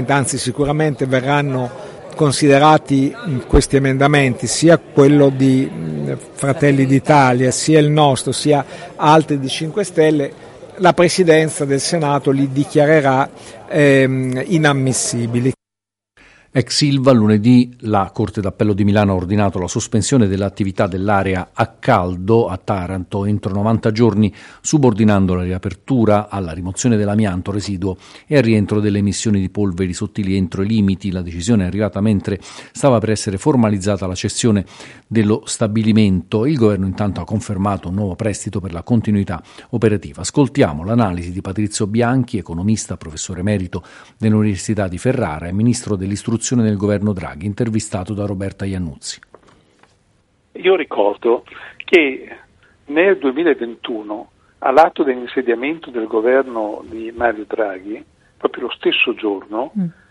Anzi, sicuramente verranno considerati questi emendamenti, sia quello di Fratelli d'Italia, sia il nostro, sia altri di 5 Stelle, la Presidenza del Senato li dichiarerà inammissibili. Ex Ilva, lunedì la Corte d'Appello di Milano ha ordinato la sospensione dell'attività dell'area a caldo a Taranto entro 90 giorni, subordinando la riapertura alla rimozione dell'amianto residuo e al rientro delle emissioni di polveri sottili entro i limiti. La decisione è arrivata mentre stava per essere formalizzata la cessione dello stabilimento. Il governo intanto ha confermato un nuovo prestito per la continuità operativa. Ascoltiamo l'analisi di Patrizio Bianchi, economista, professore emerito dell'Università di Ferrara e ministro dell'istruzione del governo Draghi, intervistato da Roberta Iannuzzi. Io ricordo che nel 2021, all'atto dell'insediamento del governo di Mario Draghi, proprio lo stesso giorno,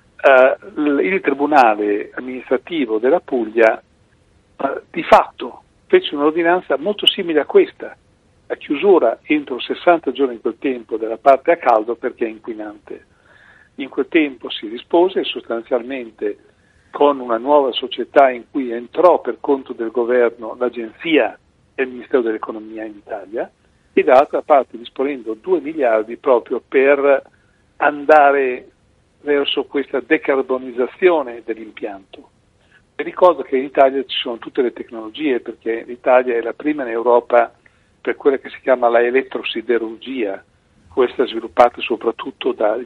il Tribunale amministrativo della Puglia di fatto fece un'ordinanza molto simile a questa, la chiusura entro 60 giorni in quel tempo della parte a caldo perché è inquinante. In quel tempo si rispose sostanzialmente con una nuova società in cui entrò per conto del governo l'agenzia e il Ministero dell'Economia in Italia e dall'altra parte disponendo 2 miliardi proprio per andare verso questa decarbonizzazione dell'impianto. E ricordo che in Italia ci sono tutte le tecnologie perché l'Italia è la prima in Europa per quella che si chiama la elettrosiderurgia. Questa è sviluppata soprattutto dai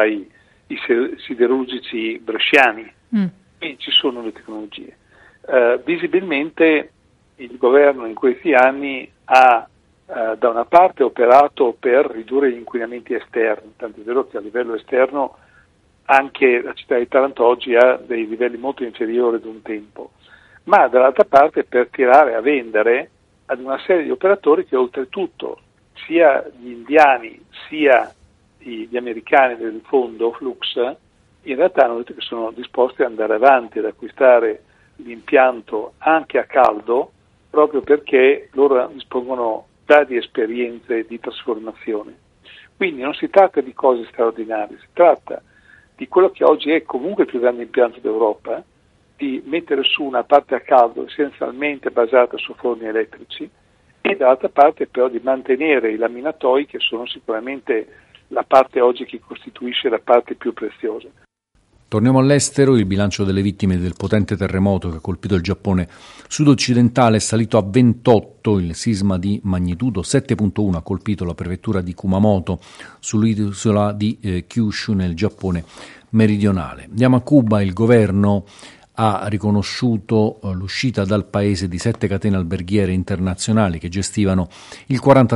siderurgici bresciani, e ci sono le tecnologie. Visibilmente il governo in questi anni ha da una parte operato per ridurre gli inquinamenti esterni, tanto è vero che a livello esterno anche la città di Taranto oggi ha dei livelli molto inferiori ad un tempo, ma dall'altra parte per tirare a vendere ad una serie di operatori che oltretutto sia gli indiani sia gli americani del fondo Flux in realtà hanno detto che sono disposti ad andare avanti ad acquistare l'impianto anche a caldo proprio perché loro dispongono già di esperienze di trasformazione. Quindi non si tratta di cose straordinarie, si tratta di quello che oggi è comunque il più grande impianto d'Europa, di mettere su una parte a caldo essenzialmente basata su forni elettrici e dall'altra parte però di mantenere i laminatoi che sono sicuramente la parte oggi che costituisce la parte più preziosa. Torniamo all'estero. Il bilancio delle vittime del potente terremoto che ha colpito il Giappone sud-occidentale è salito a 28. Il sisma di magnitudo 7.1 ha colpito la prefettura di Kumamoto sull'isola di Kyushu nel Giappone meridionale. Andiamo a Cuba. Il governo ha riconosciuto l'uscita dal paese di 7 catene alberghiere internazionali che gestivano il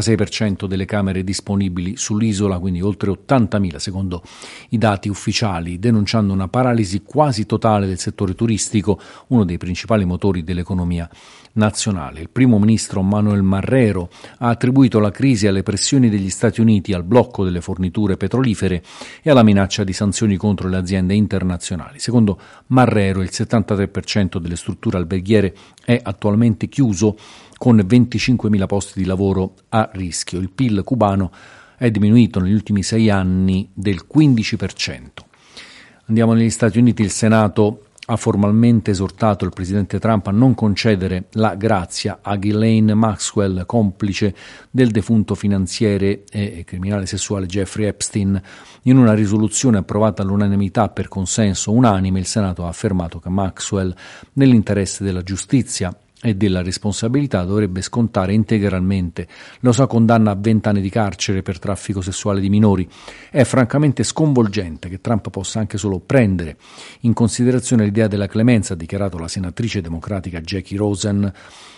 46% delle camere disponibili sull'isola, quindi oltre 80.000 secondo i dati ufficiali, denunciando una paralisi quasi totale del settore turistico, uno dei principali motori dell'economia nazionale. Il primo ministro Manuel Marrero ha attribuito la crisi alle pressioni degli Stati Uniti, al blocco delle forniture petrolifere e alla minaccia di sanzioni contro le aziende internazionali. Secondo Marrero il 73% delle strutture alberghiere è attualmente chiuso, con 25.000 posti di lavoro a rischio. Il PIL cubano è diminuito negli ultimi 6 anni del 15%. Andiamo negli Stati Uniti. Il Senato ha formalmente esortato il presidente Trump a non concedere la grazia a Ghislaine Maxwell, complice del defunto finanziere e criminale sessuale Jeffrey Epstein. In una risoluzione approvata all'unanimità per consenso unanime, il Senato ha affermato che Maxwell, nell'interesse della giustizia e della responsabilità, dovrebbe scontare integralmente la sua condanna a 20 anni di carcere per traffico sessuale di minori. È francamente sconvolgente che Trump possa anche solo prendere in considerazione l'idea della clemenza, ha dichiarato la senatrice democratica Jackie Rosen.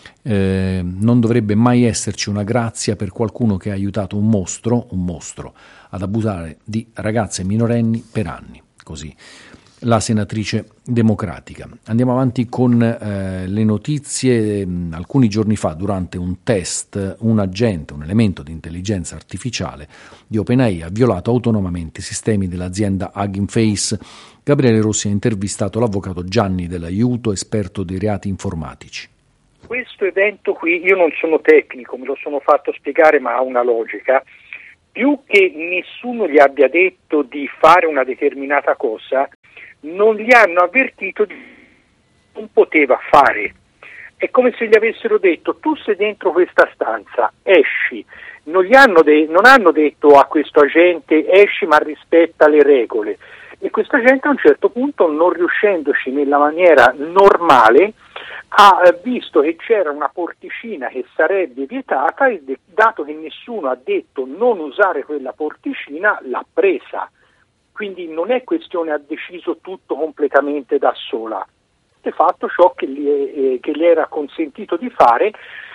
Non dovrebbe mai esserci una grazia per qualcuno che ha aiutato un mostro, ad abusare di ragazze minorenni per anni. Così la senatrice democratica. Andiamo avanti con le notizie. Alcuni giorni fa, durante un test, un elemento di intelligenza artificiale di OpenAI ha violato autonomamente i sistemi dell'azienda Hugging Face. Gabriele Rossi ha intervistato l'avvocato Gianni Dell'Aiuto, esperto dei reati informatici. Questo evento qui, io non sono tecnico, me lo sono fatto spiegare, ma ha una logica. più che nessuno gli abbia detto di fare una determinata cosa, non gli hanno avvertito di non poteva fare. È come se gli avessero detto: tu sei dentro questa stanza, esci. Non hanno detto a questo agente: esci ma rispetta le regole. E questo agente a un certo punto, non riuscendoci nella maniera normale, ha visto che c'era una porticina che sarebbe vietata e dato che nessuno ha detto non usare quella porticina, l'ha presa. Quindi non è questione, ha deciso tutto completamente da sola, ha fatto ciò che gli era consentito di fare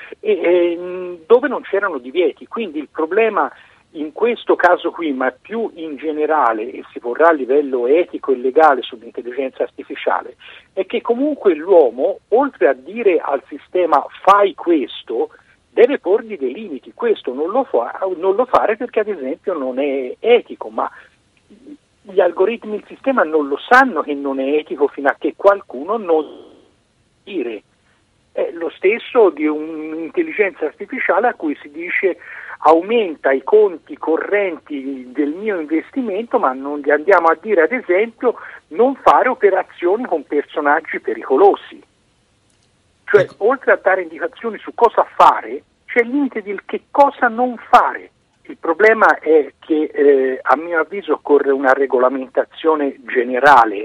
dove non c'erano divieti. Quindi il problema in questo caso qui, ma più in generale, e si porrà a livello etico e legale sull'intelligenza artificiale, è che comunque l'uomo, oltre a dire al sistema fai questo, deve porgli dei limiti. Questo non lo fare perché ad esempio non è etico, ma gli algoritmi, il sistema non lo sanno che non è etico fino a che qualcuno non dire. È lo stesso di un'intelligenza artificiale a cui si dice aumenta i conti correnti del mio investimento, ma non gli andiamo a dire ad esempio non fare operazioni con personaggi pericolosi. Cioè, oltre a dare indicazioni su cosa fare, c'è il limite di che cosa non fare. Il problema è che a mio avviso occorre una regolamentazione generale,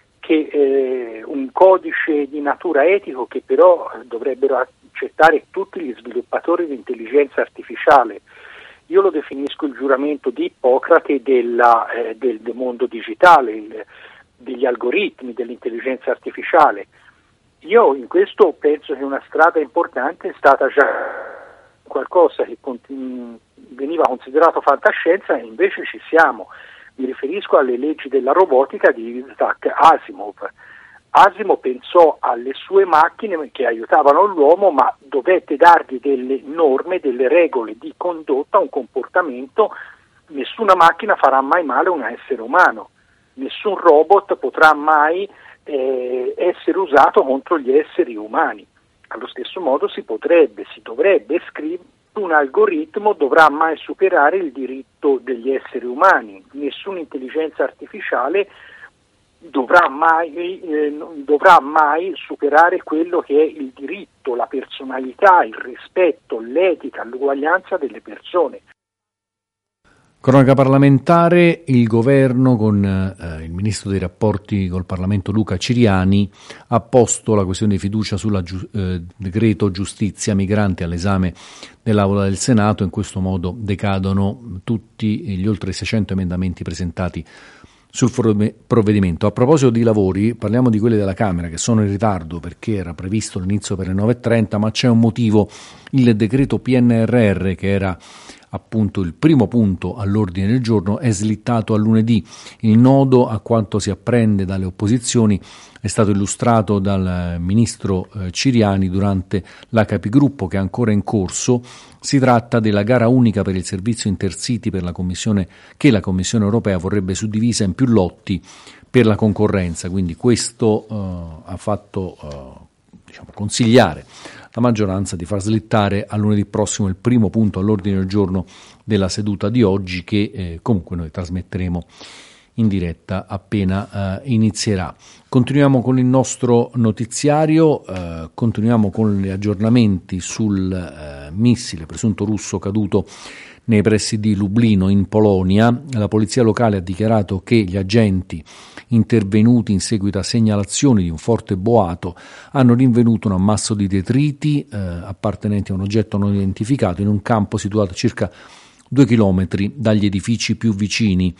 che un codice di natura etico che però dovrebbero accettare tutti gli sviluppatori di intelligenza artificiale. Io lo definisco il giuramento di Ippocrate del mondo digitale, degli algoritmi, dell'intelligenza artificiale. Io in questo penso che una strada importante è stata già qualcosa che veniva considerato fantascienza e invece ci siamo. Mi riferisco alle leggi della robotica di Isaac Asimov. Asimov pensò alle sue macchine che aiutavano l'uomo, ma dovette dargli delle norme, delle regole di condotta, un comportamento. Nessuna macchina farà mai male a un essere umano, nessun robot potrà mai essere usato contro gli esseri umani. Allo stesso modo si dovrebbe scrivere: un algoritmo dovrà mai superare il diritto degli esseri umani, nessuna intelligenza artificiale dovrà mai superare quello che è il diritto, la personalità, il rispetto, l'etica, l'uguaglianza delle persone. Cronaca parlamentare, il governo con il ministro dei rapporti col Parlamento Luca Ciriani ha posto la questione di fiducia sul decreto giustizia migranti all'esame dell'Aula del Senato. In questo modo decadono tutti gli oltre 600 emendamenti presentati sul provvedimento. A proposito di lavori, parliamo di quelli della Camera che sono in ritardo perché era previsto l'inizio per le 9.30, ma c'è un motivo: il decreto PNRR, che era appunto il primo punto all'ordine del giorno, è slittato a lunedì. Il nodo, a quanto si apprende dalle opposizioni, è stato illustrato dal ministro Ciriani durante la Capigruppo, che è ancora in corso. Si tratta della gara unica per il servizio Intercity per la Commissione, che la Commissione europea vorrebbe suddivisa in più lotti per la concorrenza. Quindi questo ha fatto consigliare la maggioranza di far slittare a lunedì prossimo il primo punto all'ordine del giorno della seduta di oggi, che comunque noi trasmetteremo in diretta appena inizierà. Continuiamo con il nostro notiziario, continuiamo con gli aggiornamenti sul missile presunto russo caduto nei pressi di Lublino in Polonia. La polizia locale ha dichiarato che gli agenti intervenuti in seguito a segnalazioni di un forte boato hanno rinvenuto un ammasso di detriti appartenenti a un oggetto non identificato in un campo situato a circa 2 chilometri dagli edifici più vicini.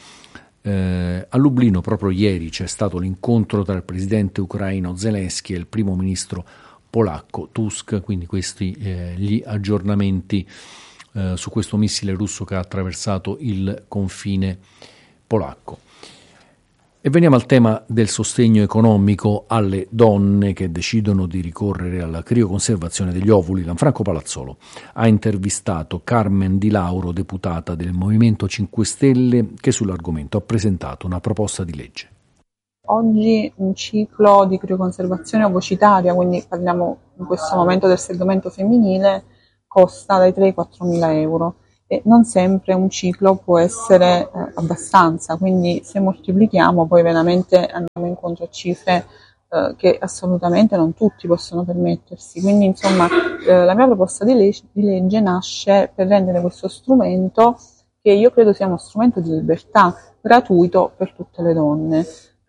A Lublino proprio ieri c'è stato l'incontro tra il presidente ucraino Zelensky e il primo ministro polacco Tusk, quindi questi gli aggiornamenti su questo missile russo che ha attraversato il confine polacco. E veniamo al tema del sostegno economico alle donne che decidono di ricorrere alla crioconservazione degli ovuli. Lanfranco Palazzolo ha intervistato Carmen Di Lauro, deputata del Movimento 5 Stelle, che sull'argomento ha presentato una proposta di legge. Oggi un ciclo di crioconservazione ovocitaria, quindi parliamo in questo momento del segmento femminile, costa dai 3 ai 4 mila euro. e non sempre un ciclo può essere abbastanza, quindi se moltiplichiamo poi veramente andiamo incontro a cifre che assolutamente non tutti possono permettersi. Quindi insomma la mia proposta di legge nasce per rendere questo strumento, che io credo sia uno strumento di libertà, gratuito per tutte le donne.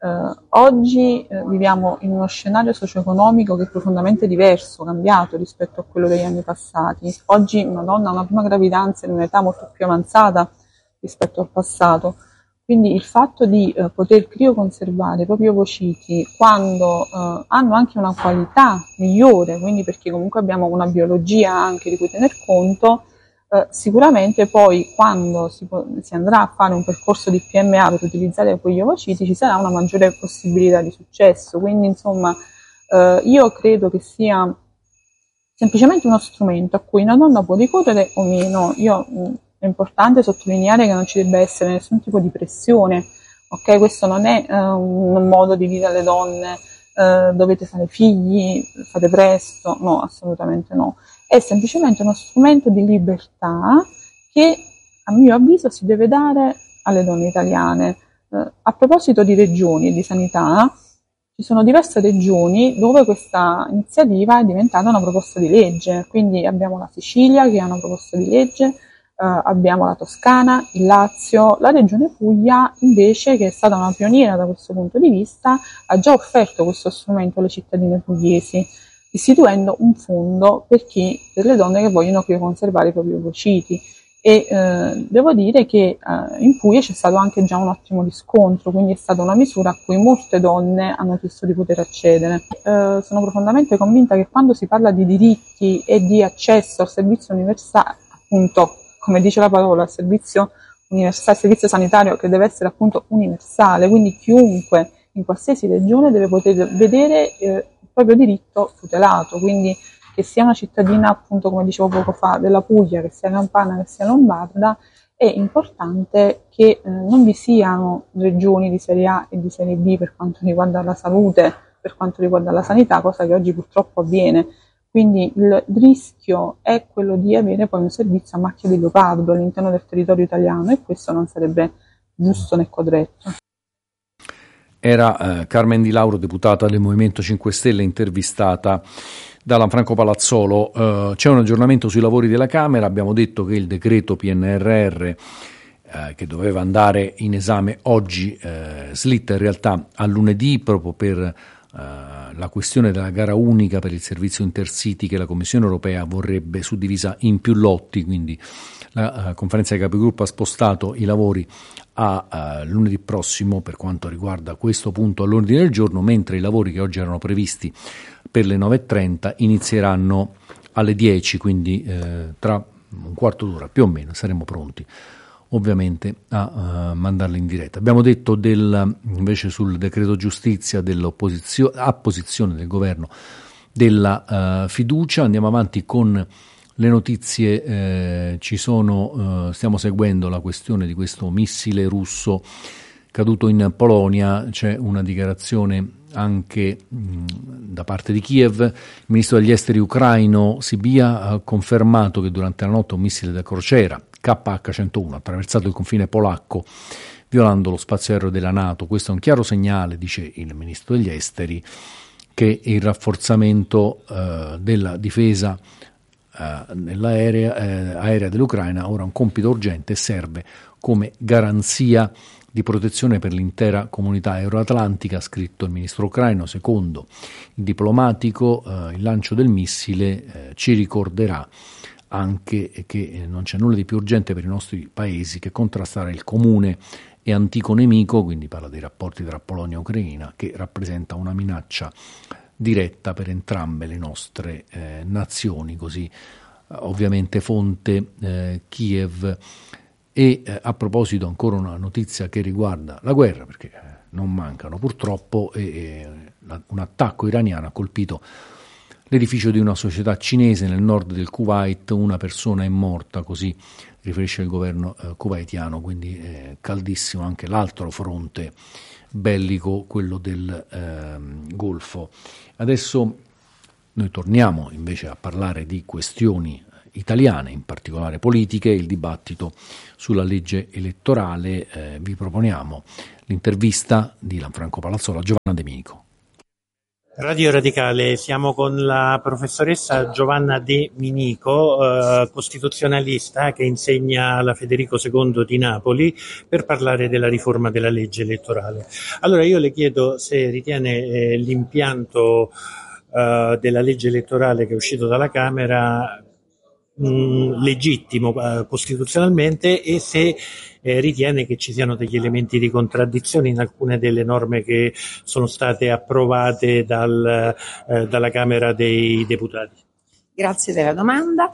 Oggi viviamo in uno scenario socio-economico che è profondamente diverso, cambiato rispetto a quello degli anni passati. Oggi una donna ha una prima gravidanza in un'età molto più avanzata rispetto al passato. Quindi il fatto di poter crioconservare i propri ovociti quando hanno anche una qualità migliore, quindi perché comunque abbiamo una biologia anche di cui tener conto, sicuramente poi quando si andrà a fare un percorso di PMA per utilizzare quegli ovociti ci sarà una maggiore possibilità di successo. Quindi insomma io credo che sia semplicemente uno strumento a cui una donna può ricorrere o meno. È importante sottolineare che non ci debba essere nessun tipo di pressione, ok? Questo non è un modo di dire alle donne dovete fare figli, fate presto, no, assolutamente no. È semplicemente uno strumento di libertà che, a mio avviso, si deve dare alle donne italiane. A proposito di regioni e di sanità, ci sono diverse regioni dove questa iniziativa è diventata una proposta di legge, quindi abbiamo la Sicilia che ha una proposta di legge, abbiamo la Toscana, il Lazio, la regione Puglia invece, che è stata una pioniera da questo punto di vista, ha già offerto questo strumento alle cittadine pugliesi, istituendo un fondo per le donne che vogliono crioconservare i propri ovociti. E devo dire che in Puglia c'è stato anche già un ottimo riscontro, quindi è stata una misura a cui molte donne hanno chiesto di poter accedere. Sono profondamente convinta che quando si parla di diritti e di accesso al servizio universale, appunto, come dice la parola, servizio sanitario, che deve essere appunto universale, quindi chiunque in qualsiasi regione deve poter vedere il proprio diritto tutelato, quindi che sia una cittadina, appunto come dicevo poco fa, della Puglia, che sia campana, che sia lombarda, è importante che non vi siano regioni di serie A e di serie B per quanto riguarda la salute, per quanto riguarda la sanità, cosa che oggi purtroppo avviene. Quindi il rischio è quello di avere poi un servizio a macchia di leopardo all'interno del territorio italiano, e questo non sarebbe giusto né corretto. Era Carmen Di Lauro, deputata del Movimento 5 Stelle, intervistata da Franco Palazzolo. C'è un aggiornamento sui lavori della Camera. Abbiamo detto che il decreto PNRR che doveva andare in esame oggi slitta in realtà a lunedì, proprio per la questione della gara unica per il servizio Intercity che la Commissione europea vorrebbe suddivisa in più lotti, quindi la conferenza dei capigruppo ha spostato i lavori a lunedì prossimo per quanto riguarda questo punto all'ordine del giorno, mentre i lavori che oggi erano previsti per le 9.30 inizieranno alle 10, quindi tra un quarto d'ora più o meno saremo pronti ovviamente a mandarli in diretta. Abbiamo detto invece sul decreto giustizia apposizione del governo della fiducia. Andiamo avanti con le notizie. Stiamo seguendo la questione di questo missile russo caduto in Polonia. C'è una dichiarazione anche da parte di Kiev. Il ministro degli esteri ucraino Sybiha ha confermato che durante la notte un missile da crociera KH-101 ha attraversato il confine polacco violando lo spazio aereo della NATO. Questo è un chiaro segnale, dice il ministro degli esteri, che il rafforzamento della difesa aerea dell'Ucraina ora è un compito urgente e serve come garanzia di protezione per l'intera comunità euroatlantica, ha scritto il ministro ucraino. Secondo il diplomatico, il lancio del missile ci ricorderà anche che non c'è nulla di più urgente per i nostri paesi che contrastare il comune e antico nemico, quindi parla dei rapporti tra Polonia e Ucraina, che rappresenta una minaccia diretta per entrambe le nostre nazioni, così ovviamente fonte Kiev. E a proposito ancora una notizia che riguarda la guerra, perché non mancano purtroppo, un attacco iraniano ha colpito l'edificio di una società cinese nel nord del Kuwait, una persona è morta, così riferisce il governo kuwaitiano, quindi caldissimo anche l'altro fronte bellico, quello del Golfo. Adesso noi torniamo invece a parlare di questioni italiane, in particolare politiche, il dibattito sulla legge elettorale. Vi proponiamo l'intervista di Lanfranco Palazzola a Giovanna De Minico. Radio Radicale, siamo con la professoressa Giovanna De Minico, costituzionalista che insegna alla Federico II di Napoli, per parlare della riforma della legge elettorale. Allora io le chiedo se ritiene l'impianto della legge elettorale che è uscito dalla Camera legittimo costituzionalmente, e se ritiene che ci siano degli elementi di contraddizione in alcune delle norme che sono state approvate dalla Camera dei Deputati. Grazie della domanda.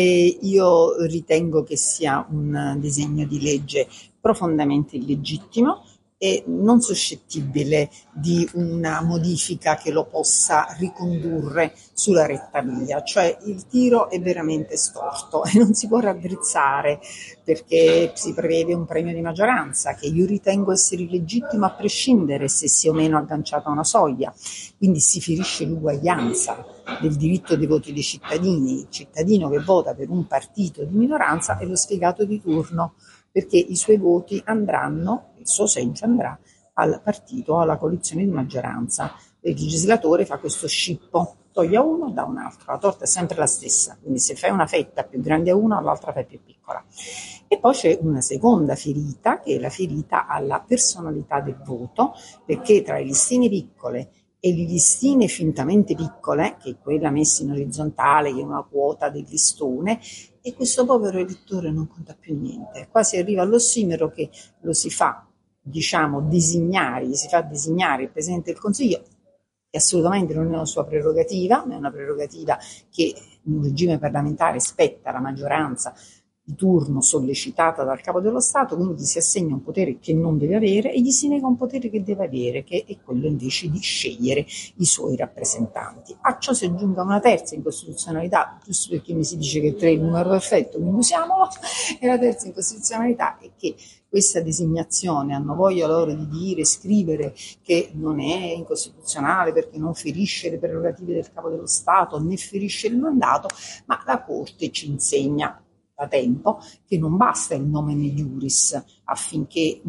Io ritengo che sia un disegno di legge profondamente illegittimo e non suscettibile di una modifica che lo possa ricondurre sulla retta via, cioè il tiro è veramente storto e non si può raddrizzare, perché si prevede un premio di maggioranza che io ritengo essere illegittimo a prescindere se sia o meno agganciata a una soglia, quindi si ferisce l'uguaglianza del diritto dei voti dei cittadini. Il cittadino che vota per un partito di minoranza è lo sfigato di turno, perché i suoi voti andranno, il suo seggio andrà al partito, alla coalizione di maggioranza. Il legislatore fa questo scippo, toglie a uno, dà un altro, la torta è sempre la stessa, quindi se fai una fetta più grande a uno, all'altra fai più piccola. E poi c'è una seconda ferita, che è la ferita alla personalità del voto, perché tra le listine piccole e le listine fintamente piccole, che è quella messa in orizzontale, che è una quota del listone, e questo povero elettore non conta più niente. Qua si arriva all'ossimero che lo si fa, designare il Presidente del Consiglio, che assolutamente non è una sua prerogativa, ma è una prerogativa che in un regime parlamentare spetta alla maggioranza di turno sollecitata dal Capo dello Stato, quindi gli si assegna un potere che non deve avere e gli si nega un potere che deve avere, che è quello invece di scegliere i suoi rappresentanti. A ciò si aggiunga una terza incostituzionalità, giusto perché mi si dice che 3 è il numero perfetto, quindi usiamolo, e la terza incostituzionalità è che questa designazione hanno voglia loro di dire, scrivere che non è incostituzionale perché non ferisce le prerogative del Capo dello Stato né ferisce il mandato, ma la Corte ci insegna da tempo che non basta il nomen iuris affinché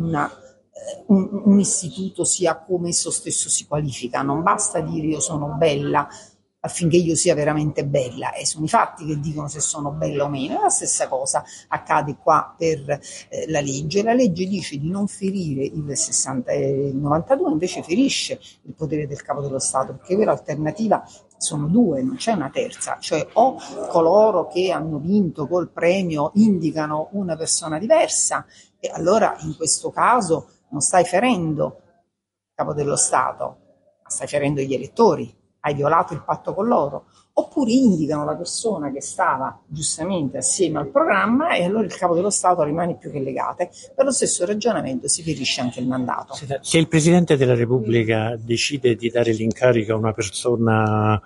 un istituto sia come esso stesso si qualifica, non basta dire io sono bella affinché io sia veramente bella, e sono i fatti che dicono se sono bella o meno. La stessa cosa accade qua per la legge. La legge dice di non ferire il 92, invece ferisce il potere del Capo dello Stato, perché quella alternativa sono 2, non c'è una terza, cioè o coloro che hanno vinto col premio indicano una persona diversa, e allora in questo caso non stai ferendo il Capo dello Stato, ma stai ferendo gli elettori, hai violato il patto con loro, oppure indicano la persona che stava giustamente assieme al programma, e allora il Capo dello Stato rimane più che legate. Per lo stesso ragionamento si ferisce anche il mandato. Se il Presidente della Repubblica decide di dare l'incarico a una persona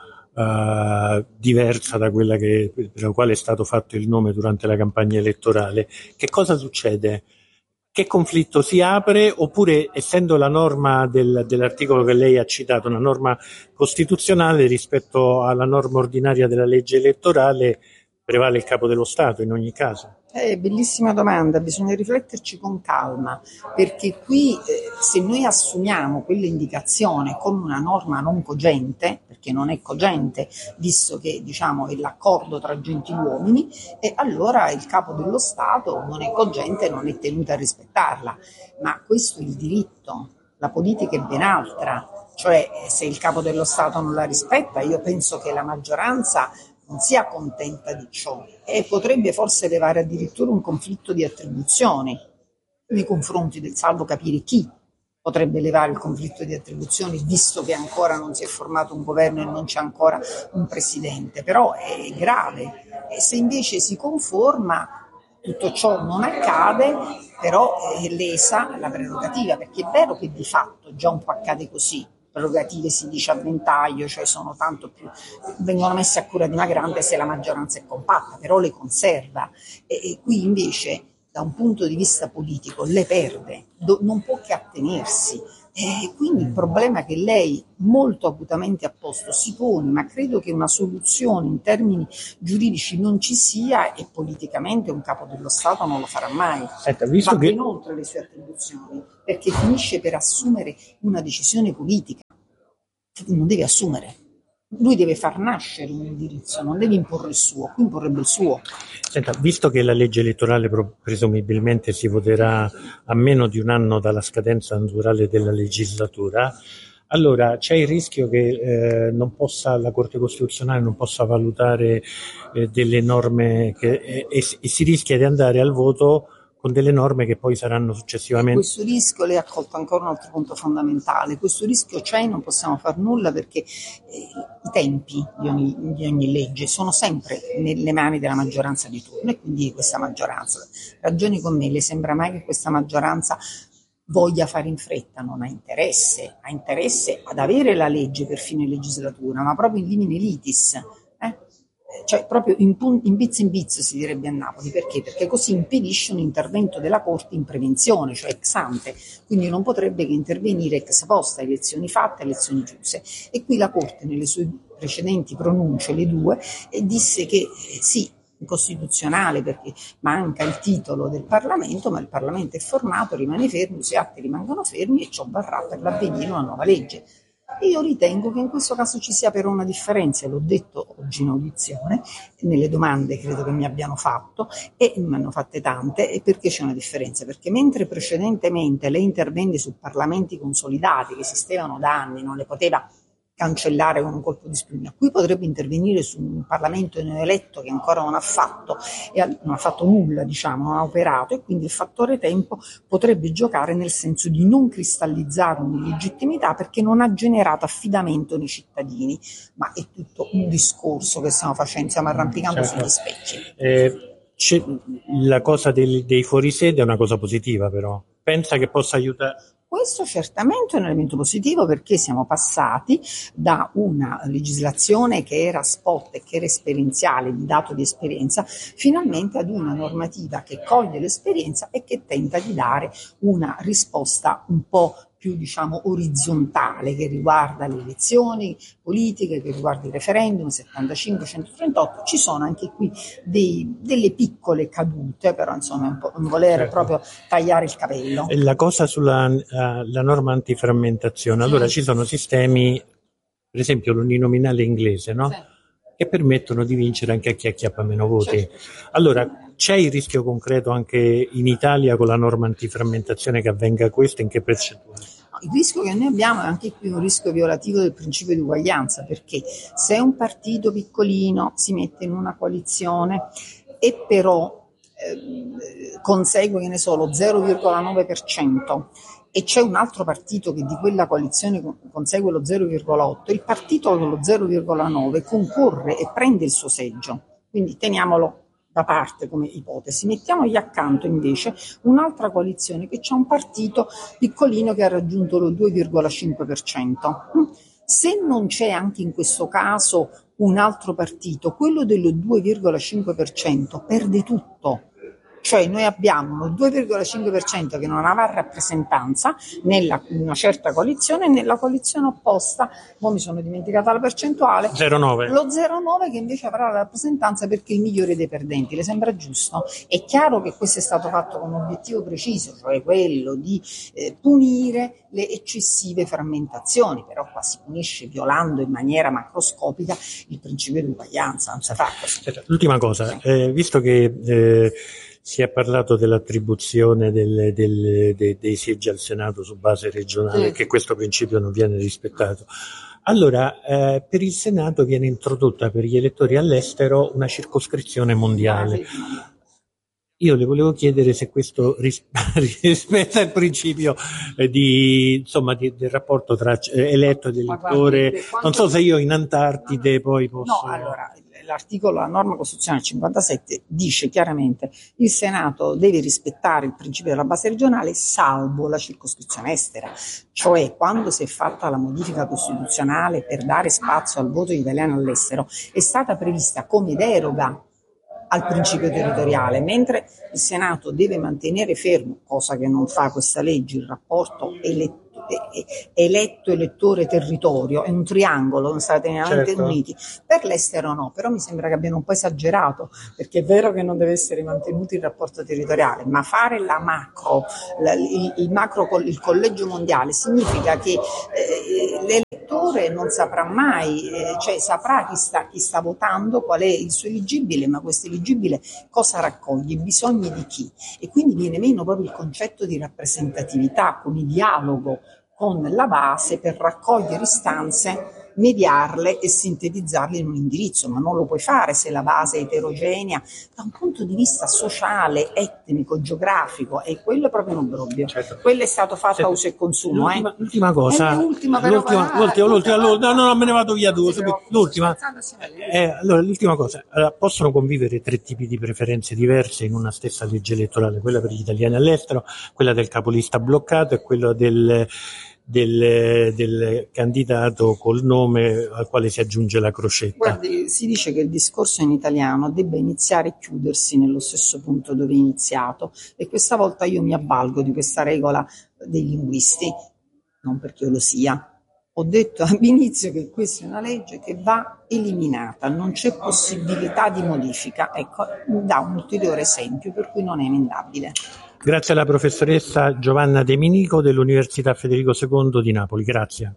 diversa da quella per la quale è stato fatto il nome durante la campagna elettorale, che cosa succede? Che conflitto si apre? Oppure, essendo la norma dell'articolo che lei ha citato una norma costituzionale rispetto alla norma ordinaria della legge elettorale, prevale il Capo dello Stato in ogni caso? Bellissima domanda, bisogna rifletterci con calma, perché qui se noi assumiamo quell'indicazione come una norma non cogente, perché non è cogente, visto che è l'accordo tra gentiluomini, e allora il Capo dello Stato non è cogente e non è tenuto a rispettarla. Ma questo è il diritto, la politica è ben altra, cioè se il Capo dello Stato non la rispetta, io penso che la maggioranza non sia contenta di ciò e potrebbe forse levare addirittura un conflitto di attribuzioni nei confronti del, salvo capire chi potrebbe levare il conflitto di attribuzioni, visto che ancora non si è formato un governo e non c'è ancora un presidente. Però è grave, e se invece si conforma tutto ciò non accade, però è lesa la prerogativa, perché è vero che di fatto già un po' accade così. Prerogative si dice a ventaglio, cioè sono tanto più, vengono messe a cura di una grande se la maggioranza è compatta, però le conserva, e qui invece da un punto di vista politico le perde, non può che attenersi E quindi il problema che lei molto acutamente ha posto si pone, ma credo che una soluzione in termini giuridici non ci sia, e politicamente un capo dello Stato non lo farà mai. Va ben oltre le sue attribuzioni, perché finisce per assumere una decisione politica che non deve assumere. Lui deve far nascere un indirizzo, non deve imporre il suo, qui imporrebbe il suo. Senta, visto che la legge elettorale presumibilmente si voterà a meno di un anno dalla scadenza naturale della legislatura, allora c'è il rischio che la Corte Costituzionale non possa valutare delle norme e si rischia di andare al voto con delle norme che poi saranno successivamente. Questo rischio, lei ha colto ancora un altro punto fondamentale, questo rischio c'è, non possiamo far nulla perché i tempi di ogni legge sono sempre nelle mani della maggioranza di turno e quindi di questa maggioranza. Ragioni con me, le sembra mai che questa maggioranza voglia fare in fretta? Non ha interesse ad avere la legge per fine legislatura, ma proprio in limine litis. Cioè proprio in biz si direbbe a Napoli, perché? Perché così impedisce un intervento della Corte in prevenzione, cioè ex ante, quindi non potrebbe che intervenire ex post, elezioni fatte, elezioni chiuse. E qui la Corte nelle sue precedenti pronunce, le due, disse che sì, incostituzionale perché manca il titolo del Parlamento, ma il Parlamento è formato, rimane fermo, i suoi atti rimangono fermi e ciò varrà per l'avvenire una nuova legge. Io ritengo che in questo caso ci sia però una differenza, l'ho detto oggi in audizione, nelle domande credo che mi abbiano fatto, e me ne hanno fatte tante. E perché c'è una differenza? Perché mentre precedentemente lei intervenne su parlamenti consolidati che esistevano da anni, non le poteva cancellare con un colpo di spugna, qui potrebbe intervenire su un Parlamento neoeletto che ancora non ha fatto nulla, non ha operato, e quindi il fattore tempo potrebbe giocare nel senso di non cristallizzare un'illegittimità perché non ha generato affidamento nei cittadini. Ma è tutto un discorso che stiamo facendo, stiamo arrampicando sugli specchi. La cosa dei fuorisede è una cosa positiva, però pensa che possa aiutare? Questo certamente è un elemento positivo, perché siamo passati da una legislazione che era spot e che era esperienziale, di dato di esperienza, finalmente ad una normativa che coglie l'esperienza e che tenta di dare una risposta un po' più orizzontale, che riguarda le elezioni politiche, che riguarda i referendum 75, 138. Ci sono anche qui delle piccole cadute, però insomma non voler proprio tagliare il capello. La cosa sulla la norma antiframmentazione, allora ci sono sistemi, per esempio l'uninominale inglese, no? Sì. Che permettono di vincere anche a chi acchiappa meno voti. Certo. Allora c'è il rischio concreto anche in Italia con la norma antiframmentazione che avvenga questo? In che percentuale? Il rischio che noi abbiamo è anche qui un rischio violativo del principio di uguaglianza, perché se un partito piccolino si mette in una coalizione e però consegue, lo 0,9%, e c'è un altro partito che di quella coalizione consegue lo 0,8%, il partito con lo 0,9% concorre e prende il suo seggio. Quindi teniamolo da parte come ipotesi. Mettiamogli accanto invece un'altra coalizione che c'è un partito piccolino che ha raggiunto lo 2,5%. Se non c'è anche in questo caso un altro partito, quello dello 2,5% perde tutto. Cioè noi abbiamo lo 2,5% che non avrà rappresentanza in una certa coalizione, e nella coalizione opposta, mi sono dimenticata la percentuale, 0,9. Lo 0,9 che invece avrà la rappresentanza perché è il migliore dei perdenti. Le sembra giusto? È chiaro che questo è stato fatto con un obiettivo preciso, cioè quello di punire le eccessive frammentazioni, però qua si punisce violando in maniera macroscopica il principio di uguaglianza, non si fa così. L'ultima cosa, visto che si è parlato dell'attribuzione dei seggi al Senato su base regionale, che questo principio non viene rispettato. Allora, per il Senato viene introdotta per gli elettori all'estero una circoscrizione mondiale. Io le volevo chiedere se questo rispetta il principio del rapporto tra eletto ed elettore. Non so se io in Antartide poi posso... No, allora, la norma costituzionale 57 dice chiaramente il Senato deve rispettare il principio della base regionale salvo la circoscrizione estera, cioè quando si è fatta la modifica costituzionale per dare spazio al voto degli italiani all'estero è stata prevista come deroga al principio territoriale, mentre il Senato deve mantenere fermo, cosa che non fa questa legge, il rapporto eletto, elettore, territorio, è un triangolo, non Stati Uniti. Per l'estero no, però mi sembra che abbiano un po' esagerato, perché è vero che non deve essere mantenuto il rapporto territoriale, ma fare la macro, il collegio mondiale significa che l'elettore non saprà mai, cioè saprà chi sta votando, qual è il suo eleggibile, ma questo eleggibile cosa raccoglie, i bisogni di chi, e quindi viene meno proprio il concetto di rappresentatività, con il dialogo con la base per raccogliere istanze, mediarle e sintetizzarle in un indirizzo, ma non lo puoi fare se la base è eterogenea da un punto di vista sociale, etnico, geografico, e quello è proprio un obbrobrio. Certo. Quello è stato fatto a uso e consumo. L'ultima cosa, l'ultima, me ne vado via due. L'ultima cosa, possono convivere tre tipi di preferenze diverse in una stessa legge elettorale, quella per gli italiani all'estero, quella del capolista bloccato e quella del candidato col nome al quale si aggiunge la crocetta. Guardi, si dice che il discorso in italiano debba iniziare e chiudersi nello stesso punto dove è iniziato, e questa volta io mi avvalgo di questa regola dei linguisti, non perché io lo sia. Ho detto all'inizio che questa è una legge che va eliminata, non c'è possibilità di modifica. Ecco, mi dà un ulteriore esempio per cui non è emendabile. Grazie alla professoressa Giovanna De Minico dell'Università Federico II di Napoli. Grazie.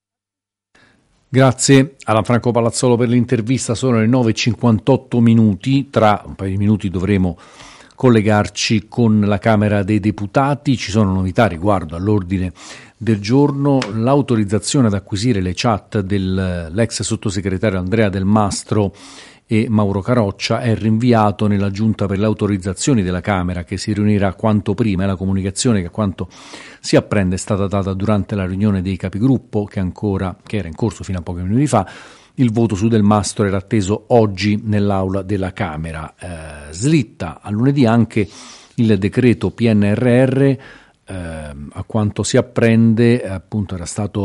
Grazie alla Franco Palazzolo per l'intervista. Sono le 9:58 minuti. Tra un paio di minuti dovremo collegarci con la Camera dei Deputati. Ci sono novità riguardo all'ordine del giorno. L'autorizzazione ad acquisire le chat dell'ex sottosegretario Andrea Del Mastro e Mauro Caroccia è rinviato nella Giunta per le autorizzazioni della Camera, che si riunirà quanto prima. È la comunicazione che, a quanto si apprende, è stata data durante la riunione dei capigruppo che era in corso fino a pochi minuti fa. Il voto su Del Mastro era atteso oggi nell'aula della Camera. Slitta a lunedì anche il decreto PNRR. A quanto si apprende, appunto,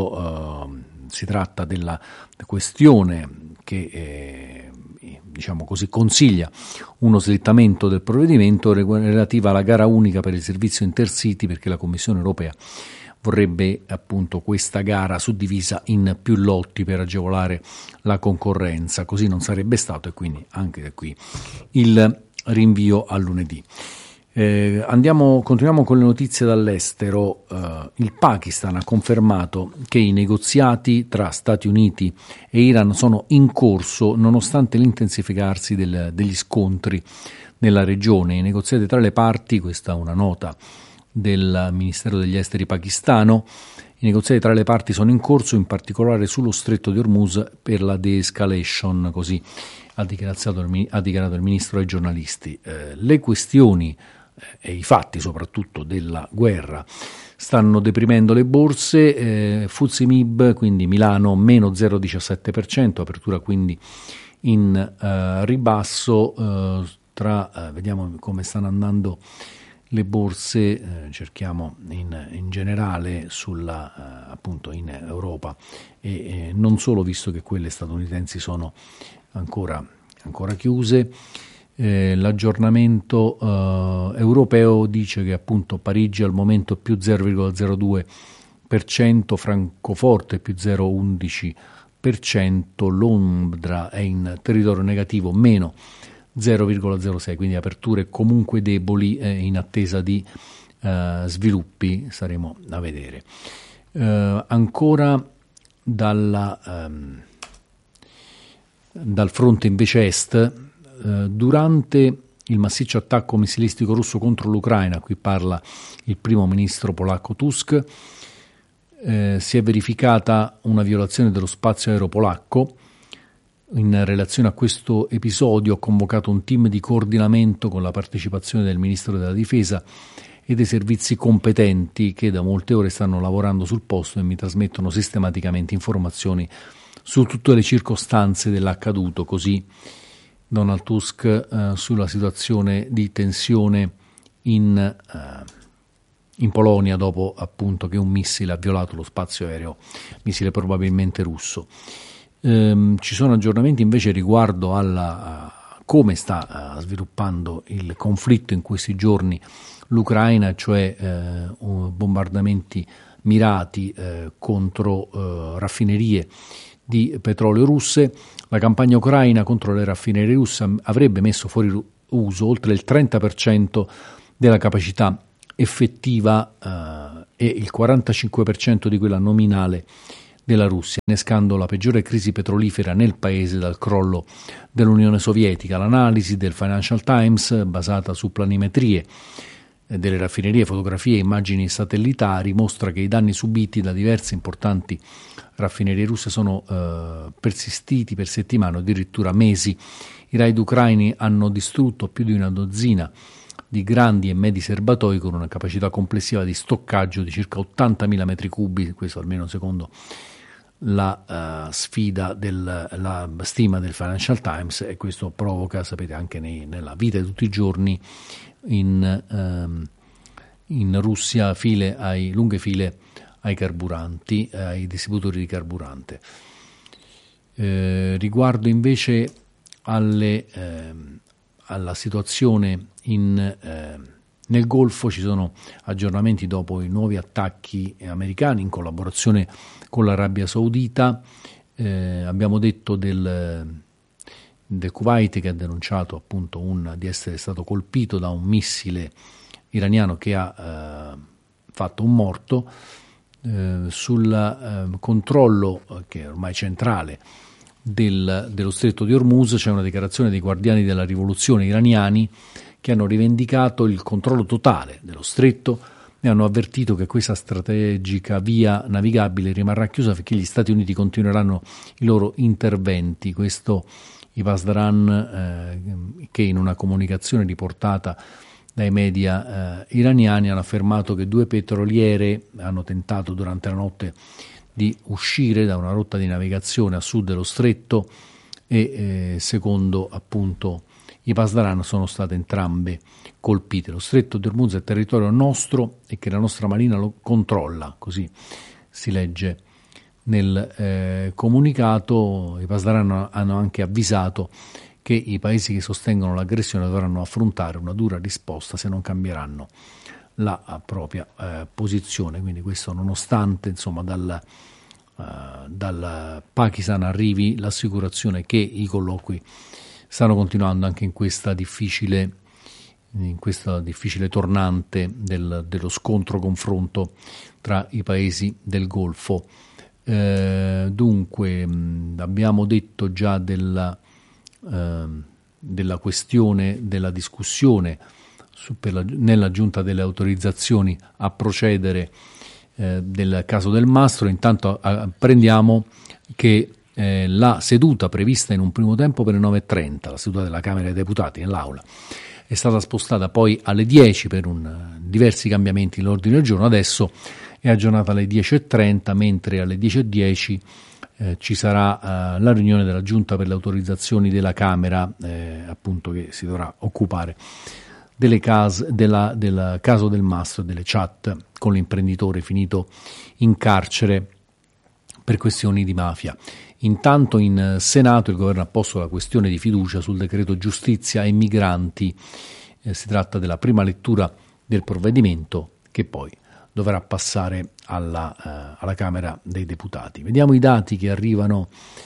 si tratta della questione che diciamo così consiglia uno slittamento del provvedimento relativa alla gara unica per il servizio Intercity, perché la Commissione europea vorrebbe appunto questa gara suddivisa in più lotti per agevolare la concorrenza. Così non sarebbe stato, e quindi anche da qui il rinvio a lunedì. Continuiamo con le notizie dall'estero. Il Pakistan ha confermato che i negoziati tra Stati Uniti e Iran sono in corso nonostante l'intensificarsi degli scontri nella regione. I negoziati tra le parti, questa è una nota del Ministero degli Esteri pakistano, i negoziati tra le parti sono in corso, in particolare sullo stretto di Hormuz per la de-escalation, così ha dichiarato il ministro ai giornalisti. Le questioni e i fatti soprattutto della guerra stanno deprimendo le borse. FTSE MIB, quindi Milano, meno 0,17%, apertura quindi in ribasso. Vediamo come stanno andando le borse, cerchiamo in generale appunto in Europa e non solo, visto che quelle statunitensi sono ancora chiuse. L'aggiornamento europeo dice che appunto Parigi al momento più 0,02%, Francoforte più 0,11%, Londra è in territorio negativo meno 0,06%, quindi aperture comunque deboli in attesa di sviluppi, staremo a vedere. Ancora dal fronte invece est, durante il massiccio attacco missilistico russo contro l'Ucraina, qui parla il primo ministro polacco Tusk, si è verificata una violazione dello spazio aereo polacco. In relazione a questo episodio ho convocato un team di coordinamento con la partecipazione del Ministro della Difesa e dei servizi competenti che da molte ore stanno lavorando sul posto e mi trasmettono sistematicamente informazioni su tutte le circostanze dell'accaduto. Così Donald Tusk sulla situazione di tensione in Polonia dopo appunto che un missile ha violato lo spazio aereo, missile probabilmente russo. Ci sono aggiornamenti invece riguardo a come sta sviluppando il conflitto in questi giorni l'Ucraina, cioè bombardamenti mirati contro raffinerie di petrolio russe. La campagna ucraina contro le raffinerie russe avrebbe messo fuori uso oltre il 30% della capacità effettiva e il 45% di quella nominale della Russia, innescando la peggiore crisi petrolifera nel paese dal crollo dell'Unione Sovietica. L'analisi del Financial Times, basata su planimetrie delle raffinerie, fotografie e immagini satellitari, mostra che i danni subiti da diverse importanti raffinerie russe sono persistiti per settimane o addirittura mesi. I raid ucraini hanno distrutto più di una dozzina di grandi e medi serbatoi con una capacità complessiva di stoccaggio di circa 80.000 metri cubi, questo almeno secondo la sfida la stima del Financial Times, e questo provoca, sapete, anche nella vita di tutti i giorni in Russia lunghe file ai carburanti, ai distributori di carburante. Riguardo invece alla situazione nel Golfo, ci sono aggiornamenti dopo i nuovi attacchi americani in collaborazione con l'Arabia Saudita. Abbiamo detto del Kuwait, che ha denunciato appunto di essere stato colpito da un missile iraniano che ha fatto un morto. Sul controllo, che è ormai centrale, dello stretto di Hormuz, c'è una dichiarazione dei guardiani della rivoluzione iraniani che hanno rivendicato il controllo totale dello stretto e hanno avvertito che questa strategica via navigabile rimarrà chiusa finché gli Stati Uniti continueranno i loro interventi. Questo i Pasdaran, che in una comunicazione riportata dai media iraniani hanno affermato che 2 petroliere hanno tentato durante la notte di uscire da una rotta di navigazione a sud dello stretto e secondo appunto i Pasdaran sono state entrambe colpite. Lo stretto di Hormuz è territorio nostro e che la nostra marina lo controlla, così si legge nel comunicato. I Pasdaran hanno anche avvisato che i paesi che sostengono l'aggressione dovranno affrontare una dura risposta se non cambieranno la propria posizione. Quindi questo nonostante insomma dal Pakistan arrivi l'assicurazione che i colloqui stanno continuando anche in questa difficile tornante dello scontro-confronto tra i paesi del Golfo. Dunque abbiamo detto già della questione della discussione nella giunta delle autorizzazioni a procedere del caso Del Mastro. Intanto apprendiamo che la seduta prevista in un primo tempo per le 9:30, la seduta della Camera dei Deputati nell'Aula, è stata spostata poi alle 10 per diversi cambiamenti nell'ordine del giorno. Adesso è aggiornata alle 10:30, mentre alle 10:10 ci sarà la riunione della Giunta per le autorizzazioni della Camera, appunto, che si dovrà occupare del caso Del Mastro e delle chat con l'imprenditore finito in carcere per questioni di mafia. Intanto in Senato il governo ha posto la questione di fiducia sul decreto giustizia e migranti. Si tratta della prima lettura del provvedimento che poi dovrà passare alla Camera dei Deputati. Vediamo i dati che arrivano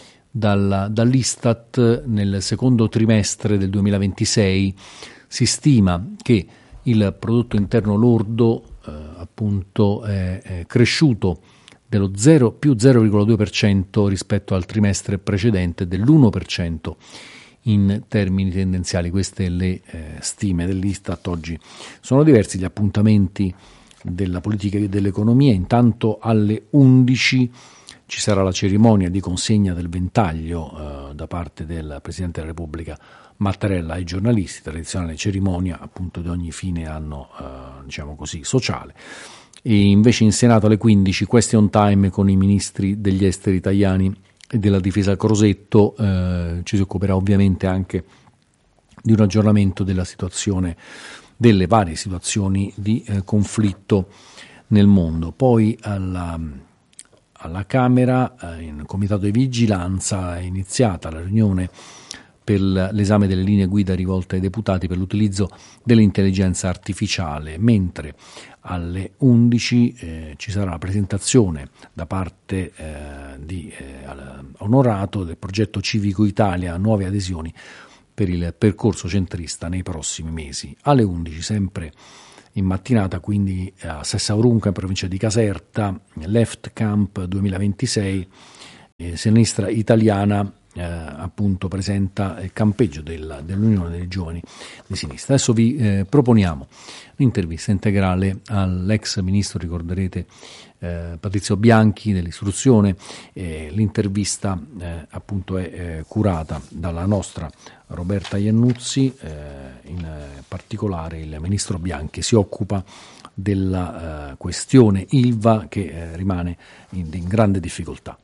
dall'Istat. Nel secondo trimestre del 2026 si stima che il prodotto interno lordo appunto è cresciuto dello più 0,2% rispetto al trimestre precedente, dell'1% in termini tendenziali. Queste le stime dell'Istat. Oggi sono diversi gli appuntamenti della politica e dell'economia. Intanto alle 11 ci sarà la cerimonia di consegna del ventaglio da parte del Presidente della Repubblica Mattarella ai giornalisti, tradizionale cerimonia appunto di ogni fine anno diciamo così sociale. E invece in Senato alle 15 question time con i ministri degli esteri italiani e della difesa Crosetto. Ci si occuperà ovviamente anche di un aggiornamento della situazione, delle varie situazioni di conflitto nel mondo. Poi alla Camera, in comitato di vigilanza, è iniziata la riunione per l'esame delle linee guida rivolte ai deputati per l'utilizzo dell'intelligenza artificiale, mentre alle 11 ci sarà la presentazione da parte di Onorato del progetto Civico Italia, nuove adesioni per il percorso centrista nei prossimi mesi. Alle 11 sempre in mattinata, quindi a Sessaurunca in provincia di Caserta, Left Camp 2026, Sinistra Italiana appunto presenta il campeggio dell'Unione dei Giovani di Sinistra. Adesso vi proponiamo un'intervista integrale all'ex ministro, ricorderete, Patrizio Bianchi dell'istruzione. L'intervista appunto è curata dalla nostra Roberta Iannuzzi, in particolare il ministro Bianchi si occupa della questione Ilva che rimane in grande difficoltà.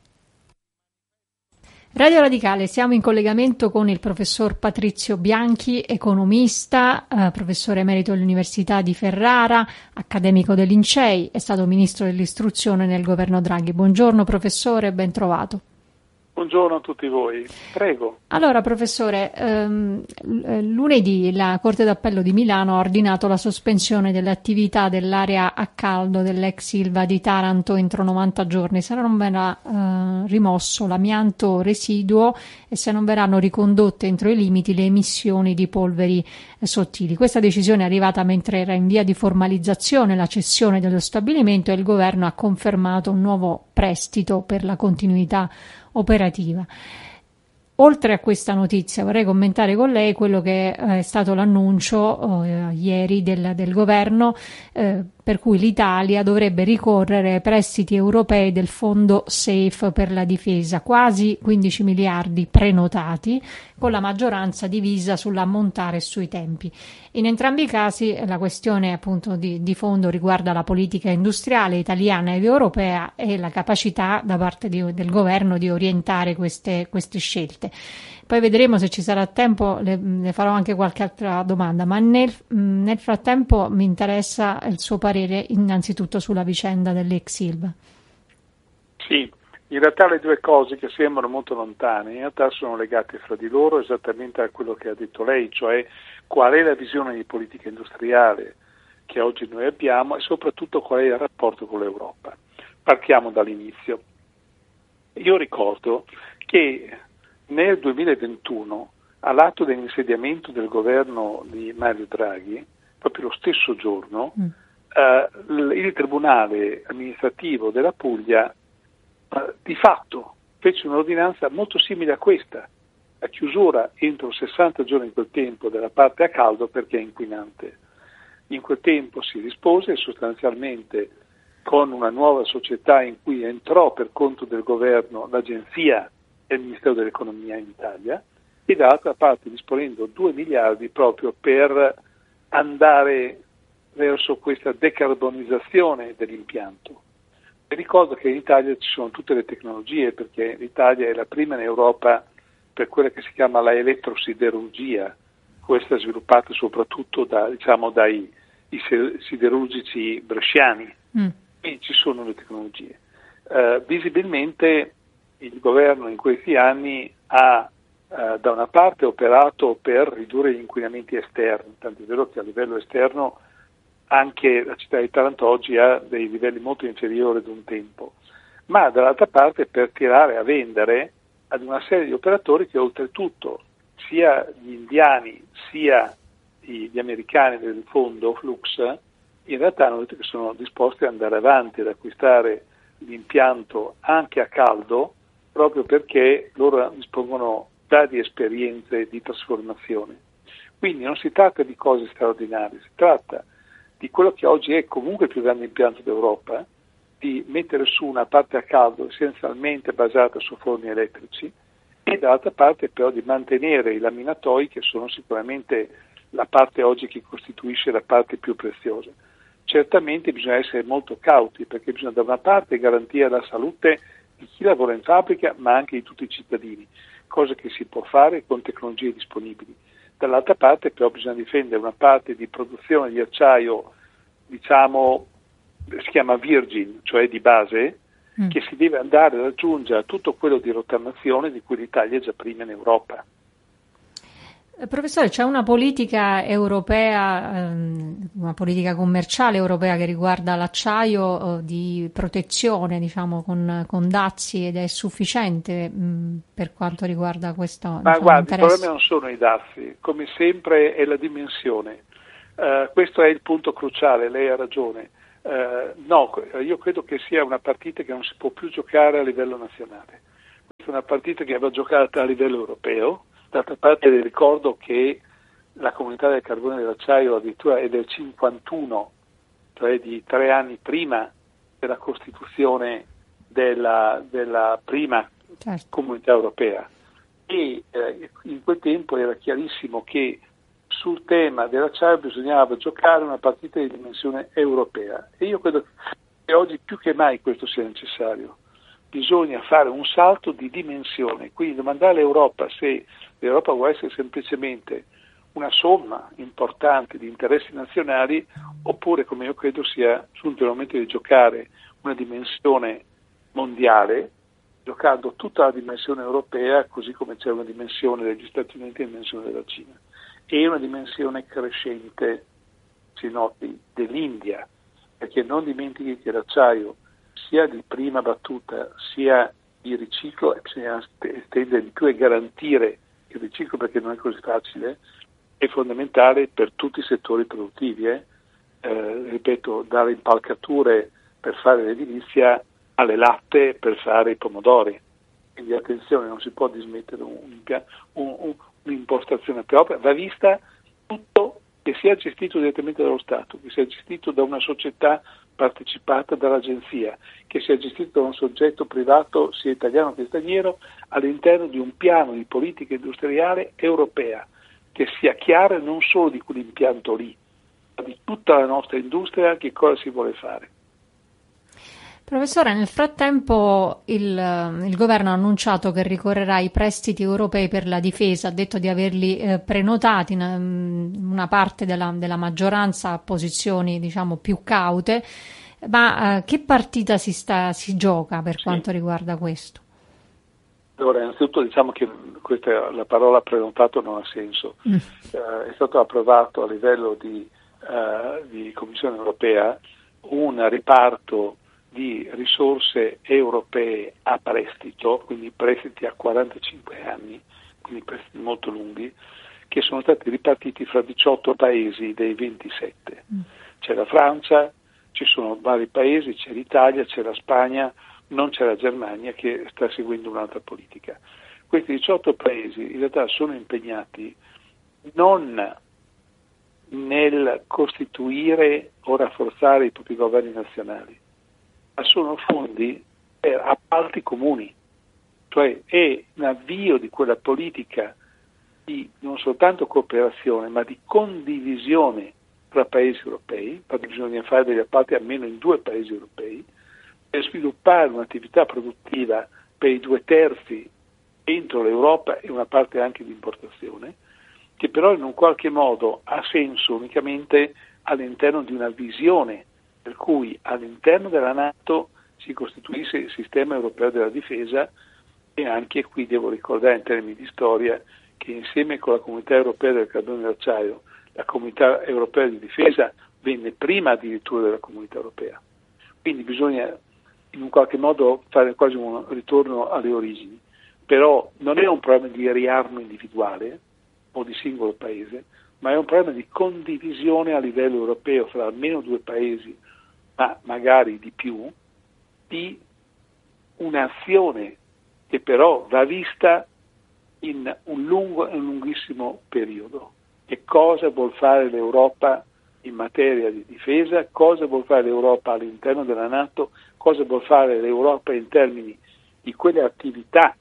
Radio Radicale, siamo in collegamento con il professor Patrizio Bianchi, economista, professore emerito all'Università di Ferrara, accademico del Lincei, è stato ministro dell'istruzione nel governo Draghi. Buongiorno professore, ben trovato. Buongiorno a tutti voi, prego. Allora professore, lunedì la Corte d'Appello di Milano ha ordinato la sospensione delle attività dell'area a caldo dell'ex Ilva di Taranto entro 90 giorni, se non verrà rimosso l'amianto residuo e se non verranno ricondotte entro i limiti le emissioni di polveri sottili. Questa decisione è arrivata mentre era in via di formalizzazione la cessione dello stabilimento e il governo ha confermato un nuovo prestito per la continuità operativa. Oltre a questa notizia vorrei commentare con lei quello che è stato l'annuncio ieri del governo per cui l'Italia dovrebbe ricorrere ai prestiti europei del fondo SAFE per la difesa, quasi 15 miliardi prenotati, con la maggioranza divisa sull'ammontare e sui tempi. In entrambi i casi la questione appunto di fondo riguarda la politica industriale italiana ed europea e la capacità da parte del governo di orientare queste scelte. Poi vedremo se ci sarà tempo, le farò anche qualche altra domanda, ma nel frattempo mi interessa il suo parere innanzitutto sulla vicenda dell'ex Ilva. Sì, in realtà le due cose che sembrano molto lontane in realtà sono legate fra di loro esattamente a quello che ha detto lei, cioè qual è la visione di politica industriale che oggi noi abbiamo e soprattutto qual è il rapporto con l'Europa. Partiamo dall'inizio. Io ricordo che nel 2021, all'atto dell'insediamento del governo di Mario Draghi, proprio lo stesso giorno, il Tribunale amministrativo della Puglia di fatto fece un'ordinanza molto simile a questa, a chiusura entro 60 giorni in quel tempo della parte a caldo perché è inquinante. In quel tempo si rispose sostanzialmente con una nuova società in cui entrò per conto del governo l'agenzia e il Ministero dell'Economia in Italia e dall'altra parte disponendo 2 miliardi proprio per andare verso questa decarbonizzazione dell'impianto. Vi ricordo che in Italia ci sono tutte le tecnologie perché l'Italia è la prima in Europa per quella che si chiama la elettrosiderurgia, questa è sviluppata soprattutto dai siderurgici bresciani, e ci sono le tecnologie. Visibilmente il governo in questi anni ha da una parte operato per ridurre gli inquinamenti esterni, tanto è vero che a livello esterno anche la città di Taranto oggi ha dei livelli molto inferiori ad un tempo, ma dall'altra parte per tirare a vendere ad una serie di operatori che oltretutto sia gli indiani sia gli americani del fondo Flux in realtà hanno detto che sono disposti ad andare avanti ad acquistare l'impianto anche a caldo proprio perché loro dispongono già di esperienze di trasformazione. Quindi non si tratta di cose straordinarie, si tratta di quello che oggi è comunque il più grande impianto d'Europa, di mettere su una parte a caldo essenzialmente basata su forni elettrici e dall'altra parte però di mantenere i laminatoi che sono sicuramente la parte oggi che costituisce la parte più preziosa. Certamente bisogna essere molto cauti perché bisogna da una parte garantire la salute di chi lavora in fabbrica ma anche di tutti i cittadini, cosa che si può fare con tecnologie disponibili. Dall'altra parte però bisogna difendere una parte di produzione di acciaio, diciamo, si chiama virgin, cioè di base, che si deve andare ad aggiungere a tutto quello di rottamazione di cui l'Italia è già prima in Europa. Professore, c'è una politica europea, una politica commerciale europea che riguarda l'acciaio di protezione, diciamo, con dazi, ed è sufficiente per quanto riguarda questo? Ma guardi, interesse? il problema non sono i dazi, come sempre è la dimensione. Questo è il punto cruciale, lei ha ragione. No, io credo che sia una partita che non si può più giocare a livello nazionale. Questa è una partita che va giocata a livello europeo. D'altra parte le ricordo che la comunità del carbone e dell'acciaio addirittura è del 51, cioè di 3 anni prima della costituzione della prima comunità europea. E in quel tempo era chiarissimo che sul tema dell'acciaio bisognava giocare una partita di dimensione europea, e io credo che oggi più che mai questo sia necessario. Bisogna fare un salto di dimensione, quindi domandare all'Europa se l'Europa vuole essere semplicemente una somma importante di interessi nazionali, oppure, come io credo, sia giunto il momento di giocare una dimensione mondiale, giocando tutta la dimensione europea, così come c'è una dimensione degli Stati Uniti e una dimensione della Cina, e una dimensione crescente, si noti, dell'India, perché non dimentichi che l'acciaio, sia di prima battuta sia di riciclo, bisogna estendere di più e garantire il riciclo, perché non è così facile, è fondamentale per tutti i settori produttivi. Ripeto, dalle impalcature per fare l'edilizia alle latte per fare i pomodori. Quindi attenzione, non si può dismettere un'impostazione propria, va vista tutto, che sia gestito direttamente dallo Stato, che sia gestito da una società partecipata dall'agenzia, che sia gestito da un soggetto privato, sia italiano che straniero, all'interno di un piano di politica industriale europea, che sia chiara non solo di quell'impianto lì, ma di tutta la nostra industria, che cosa si vuole fare. Professore, nel frattempo il governo ha annunciato che ricorrerà ai prestiti europei per la difesa, ha detto di averli prenotati, una parte della maggioranza a posizioni, diciamo, più caute, ma che partita si gioca per quanto riguarda questo? Allora, innanzitutto diciamo che la parola prenotato non ha senso. È stato approvato a livello di Commissione europea un riparto di risorse europee a prestito, quindi prestiti a 45 anni, quindi prestiti molto lunghi, che sono stati ripartiti fra 18 paesi dei 27. C'è la Francia, ci sono vari paesi, c'è l'Italia, c'è la Spagna, non c'è la Germania, che sta seguendo un'altra politica. Questi 18 paesi in realtà sono impegnati non nel costituire o rafforzare i propri governi nazionali, ma sono fondi per appalti comuni, cioè è un avvio di quella politica di non soltanto cooperazione, ma di condivisione tra paesi europei, perché bisogna fare degli appalti almeno in 2 paesi europei, per sviluppare un'attività produttiva per i 2/3 entro l'Europa e una parte anche di importazione, che però in un qualche modo ha senso unicamente all'interno di una visione per cui all'interno della NATO si costituisce il sistema europeo della difesa, e anche qui devo ricordare in termini di storia che insieme con la comunità europea del carbone e dell'acciaio, la comunità europea di difesa venne prima addirittura della comunità europea. Quindi bisogna in un qualche modo fare quasi un ritorno alle origini, però non è un problema di riarmo individuale o di singolo paese, ma è un problema di condivisione a livello europeo fra almeno 2 paesi, ma magari di più, di un'azione che però va vista in un lunghissimo periodo. Che cosa vuol fare l'Europa in materia di difesa, cosa vuol fare l'Europa all'interno della NATO, cosa vuol fare l'Europa in termini di quelle attività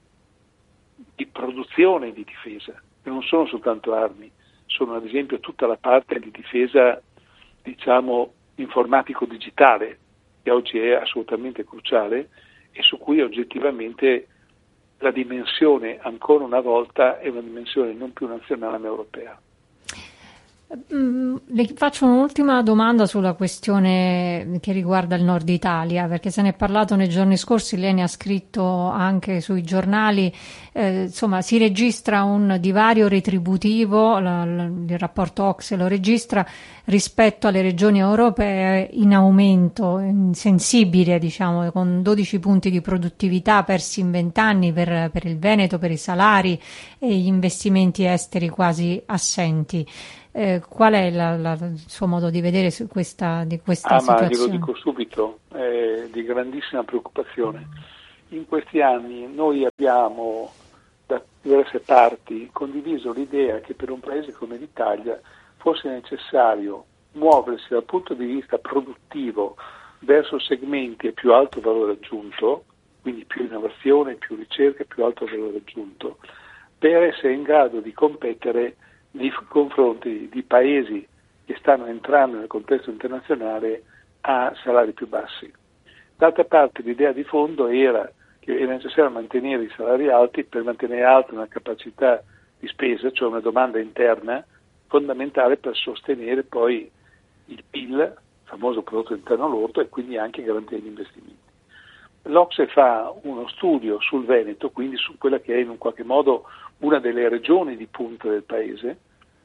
di produzione di difesa, che non sono soltanto armi, sono ad esempio tutta la parte di difesa, diciamo, informatico-digitale, che oggi è assolutamente cruciale e su cui oggettivamente la dimensione, ancora una volta, è una dimensione non più nazionale ma europea. Le faccio un'ultima domanda sulla questione che riguarda il nord Italia, perché se ne è parlato nei giorni scorsi, lei ne ha scritto anche sui giornali, insomma si registra un divario retributivo, il rapporto OCSE lo registra, rispetto alle regioni europee in aumento sensibile, diciamo, con 12 punti di produttività persi in 20 anni per il Veneto, per i salari e gli investimenti esteri quasi assenti. Qual è il suo modo di vedere su questa situazione? Ma glielo dico subito, è di grandissima preoccupazione. In questi anni noi abbiamo da diverse parti condiviso l'idea che per un paese come l'Italia fosse necessario muoversi dal punto di vista produttivo verso segmenti a più alto valore aggiunto, quindi più innovazione, più ricerca, più alto valore aggiunto, per essere in grado di competere nei confronti di paesi che stanno entrando nel contesto internazionale a salari più bassi. D'altra parte l'idea di fondo era che era necessario mantenere i salari alti per mantenere alta una capacità di spesa, cioè una domanda interna fondamentale per sostenere poi il PIL, il famoso prodotto interno lordo, e quindi anche garantire gli investimenti. L'OCSE fa uno studio sul Veneto, quindi su quella che è in un qualche modo una delle regioni di punta del paese,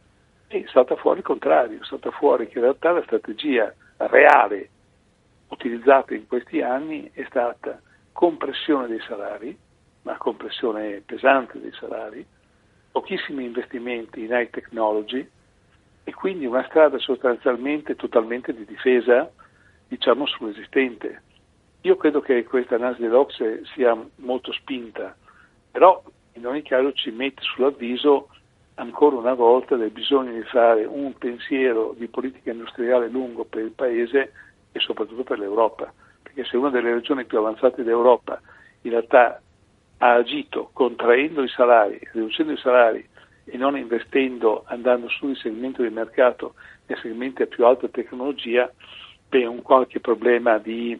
e salta fuori il contrario, salta fuori che in realtà la strategia reale utilizzata in questi anni è stata compressione dei salari, ma compressione pesante dei salari, pochissimi investimenti in high technology e quindi una strada sostanzialmente totalmente di difesa, diciamo, sull'esistente. Io credo che questa analisi dell'OCSE sia molto spinta, però in ogni caso ci mette sull'avviso ancora una volta del bisogno di fare un pensiero di politica industriale lungo per il Paese e soprattutto per l'Europa, perché se una delle regioni più avanzate d'Europa in realtà ha agito contraendo i salari, riducendo i salari e non investendo, andando sul segmento di mercato nei segmenti a più alta tecnologia, per un qualche problema di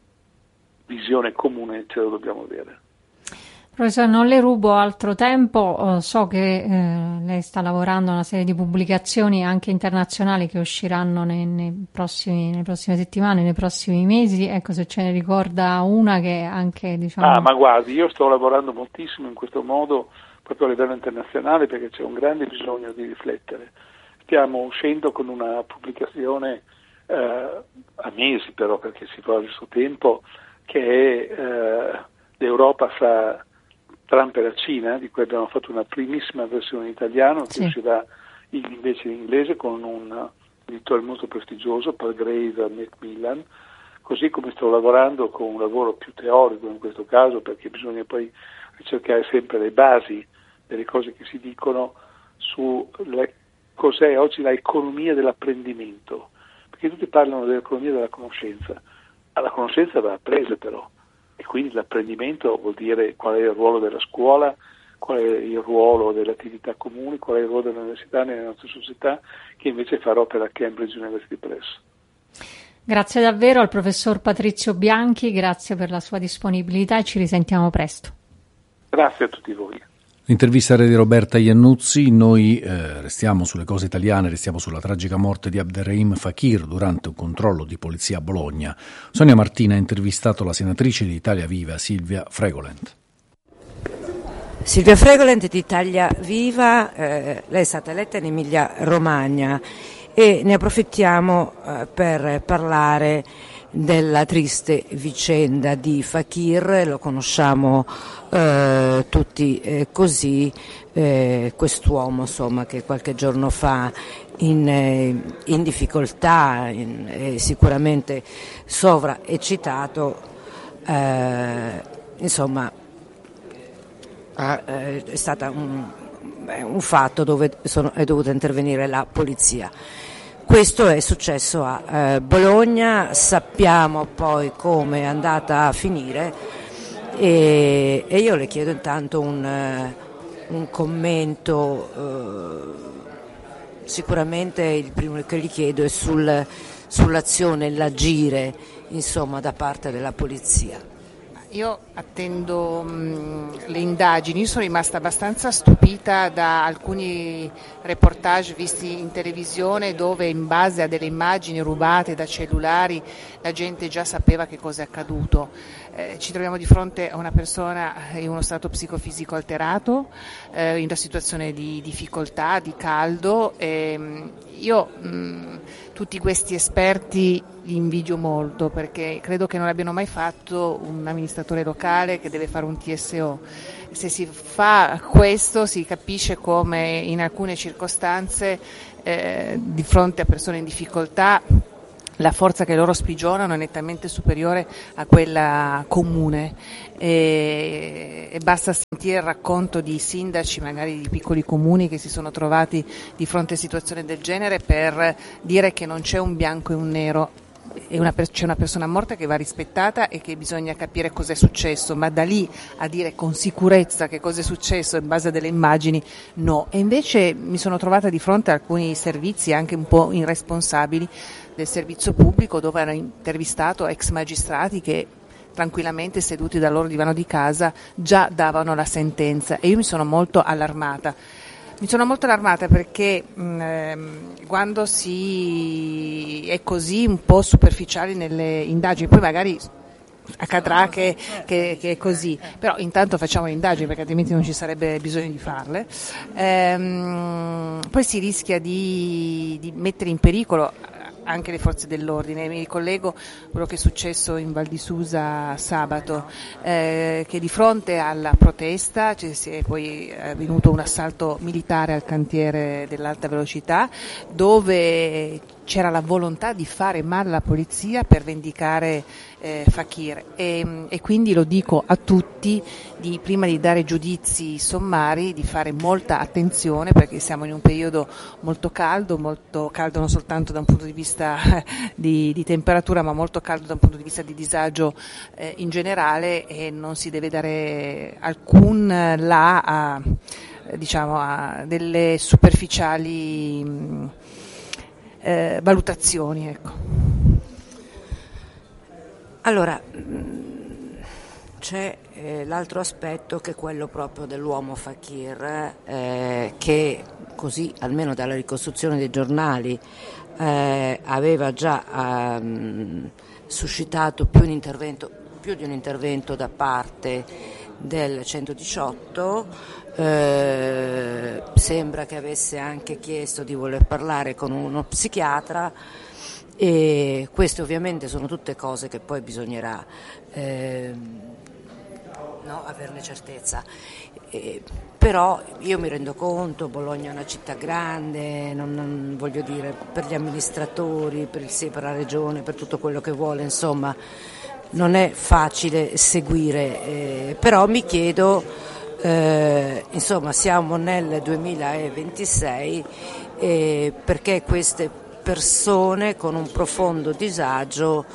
visione comune ce lo dobbiamo avere. Professore, non le rubo altro tempo, so che lei sta lavorando a una serie di pubblicazioni anche internazionali che usciranno nelle prossime settimane, nei prossimi mesi. Ecco, se ce ne ricorda una che anche, diciamo... Ma guardi, io sto lavorando moltissimo in questo modo proprio a livello internazionale perché c'è un grande bisogno di riflettere. Stiamo uscendo con una pubblicazione a mesi però, perché ci vuole il suo tempo, che è l'Europa fra Trump e la Cina, di cui abbiamo fatto una primissima versione in italiano che uscirà invece in inglese con un editore molto prestigioso, Palgrave Macmillan, così come sto lavorando con un lavoro più teorico in questo caso, perché bisogna poi ricercare sempre le basi delle cose che si dicono su cos'è oggi l'economia dell'apprendimento, perché tutti parlano dell'economia della conoscenza, ma la conoscenza va appresa però. E quindi l'apprendimento vuol dire qual è il ruolo della scuola, qual è il ruolo delle attività comuni, qual è il ruolo dell'università nelle nostre società, che invece farò per la Cambridge University Press. Grazie davvero al professor Patrizio Bianchi, grazie per la sua disponibilità e ci risentiamo presto. Grazie a tutti voi. L'intervista era di Roberta Iannuzzi. Noi restiamo sulle cose italiane, restiamo sulla tragica morte di Abderrahim Fakir durante un controllo di polizia a Bologna. Sonia Martina ha intervistato la senatrice di Italia Viva, Silvia Fregolent. Silvia Fregolent di Italia Viva, lei è stata eletta in Emilia Romagna e ne approfittiamo per parlare della triste vicenda di Fakir. Lo conosciamo tutti così, quest'uomo insomma che qualche giorno fa in difficoltà, sicuramente sovraeccitato, insomma è stato un fatto dove è dovuta intervenire la polizia. Questo è successo a Bologna, sappiamo poi come è andata a finire e io le chiedo intanto un commento. Sicuramente il primo che gli chiedo è sull'azione, l'agire insomma da parte della polizia. Io attendo le indagini. Io sono rimasta abbastanza stupita da alcuni reportage visti in televisione dove in base a delle immagini rubate da cellulari la gente già sapeva che cosa è accaduto. Ci troviamo di fronte a una persona in uno stato psicofisico alterato, in una situazione di difficoltà, di caldo. Io tutti questi esperti li invidio molto, perché credo che non abbiano mai fatto un amministratore locale che deve fare un TSO. Se si fa questo si capisce come in alcune circostanze di fronte a persone in difficoltà la forza che loro sprigionano è nettamente superiore a quella comune, e basta sentire il racconto di sindaci magari di piccoli comuni che si sono trovati di fronte a situazioni del genere per dire che non c'è un bianco e un nero. C'è una persona morta che va rispettata e che bisogna capire cosa è successo, ma da lì a dire con sicurezza che cosa è successo in base a delle immagini, no. E invece mi sono trovata di fronte a alcuni servizi anche un po' irresponsabili del servizio pubblico, dove hanno intervistato ex magistrati che tranquillamente seduti dal loro divano di casa già davano la sentenza, e io mi sono molto allarmata. Mi sono molto allarmata perché quando si è così un po' superficiali nelle indagini, poi magari accadrà che è così, però intanto facciamo le indagini perché altrimenti non ci sarebbe bisogno di farle. Poi si rischia di mettere in pericolo anche le forze dell'ordine. Mi ricollego quello che è successo in Val di Susa sabato, che di fronte alla protesta si è poi avvenuto un assalto militare al cantiere dell'alta velocità, dove c'era la volontà di fare male alla polizia per vendicare Fakir, e quindi lo dico a tutti, prima di dare giudizi sommari, di fare molta attenzione, perché siamo in un periodo molto caldo non soltanto da un punto di vista di temperatura, ma molto caldo da un punto di vista di disagio in generale, e non si deve dare alcun a delle superficiali valutazioni, ecco. Allora, c'è l'altro aspetto, che è quello proprio dell'uomo Fakir, che così, almeno dalla ricostruzione dei giornali, aveva già suscitato più di un intervento da parte del 118. Sembra che avesse anche chiesto di voler parlare con uno psichiatra, e queste ovviamente sono tutte cose che poi bisognerà averne certezza. Però io mi rendo conto, Bologna è una città grande, non voglio dire, per gli amministratori, per la regione, per tutto quello che vuole, insomma non è facile seguire, però mi chiedo, insomma siamo nel 2026, perché queste persone con un profondo disagio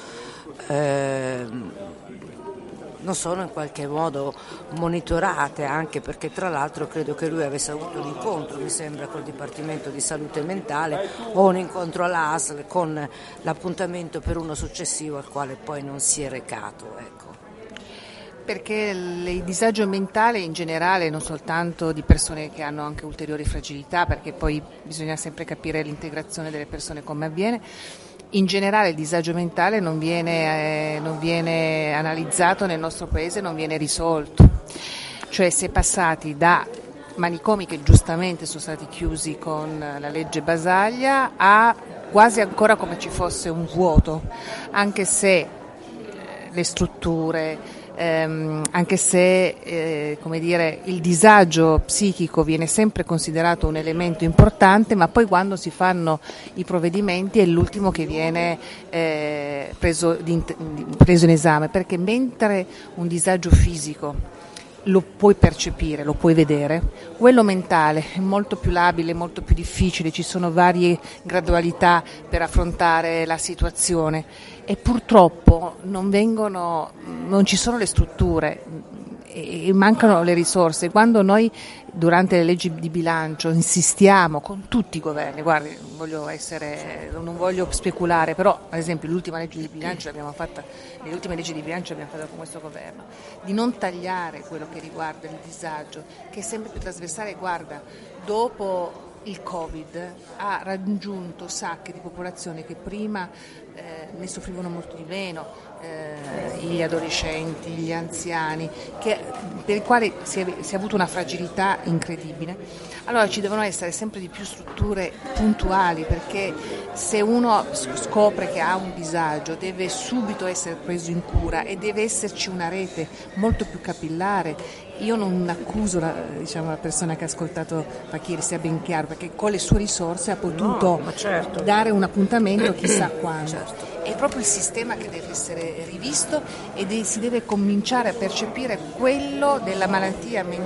non sono in qualche modo monitorate, anche perché tra l'altro credo che lui avesse avuto un incontro, mi sembra, col Dipartimento di Salute Mentale, o un incontro all'ASL con l'appuntamento per uno successivo al quale poi non si è recato, ecco. Perché il disagio mentale in generale, non soltanto di persone che hanno anche ulteriori fragilità, perché poi bisogna sempre capire l'integrazione delle persone come avviene, in generale il disagio mentale non viene analizzato nel nostro paese, non viene risolto. Cioè si è passati da manicomi che giustamente sono stati chiusi con la legge Basaglia a quasi ancora come ci fosse un vuoto, anche se le strutture, anche se il disagio psichico viene sempre considerato un elemento importante, ma poi quando si fanno i provvedimenti è l'ultimo che viene preso in esame, perché mentre un disagio fisico lo puoi percepire, lo puoi vedere, quello mentale è molto più labile, molto più difficile, ci sono varie gradualità per affrontare la situazione, e purtroppo non ci sono le strutture, e mancano le risorse. Quando noi durante le leggi di bilancio insistiamo con tutti i governi, guardi, non voglio speculare, però ad esempio le ultime leggi di bilancio l'abbiamo fatta con questo governo, di non tagliare quello che riguarda il disagio, che è sempre più trasversale. Guarda, dopo il Covid ha raggiunto sacche di popolazione che prima ne soffrivano molto di meno, gli adolescenti, gli anziani, per i quali si è avuto una fragilità incredibile. Allora ci devono essere sempre di più strutture puntuali, perché se uno scopre che ha un disagio deve subito essere preso in cura e deve esserci una rete molto più capillare. Io non accuso la persona che ha ascoltato Facchiri, sia ben chiaro, perché con le sue risorse ha potuto dare un appuntamento chissà quando. È proprio il sistema che deve essere rivisto e si deve cominciare a percepire quello della malattia mentale